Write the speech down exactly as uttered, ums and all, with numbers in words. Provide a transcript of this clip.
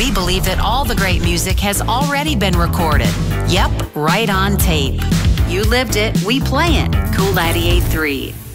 We believe that all the great music has already been recorded. Yep, right on tape. You lived it, we play it. Cool ninety-eight point three.